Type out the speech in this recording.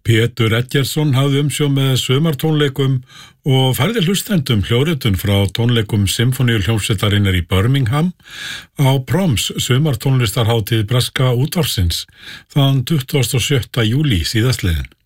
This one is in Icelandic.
Pétur Edgerdsson hafði umsjón með sumartónleikum og færði hlustendum hljóðritun frá tónleikum Sinfóníuhljómsveitarinnar í Birmingham á Proms sumartónlistarhátíð breska útvarpsins þann 27. júlí síðastliðinn.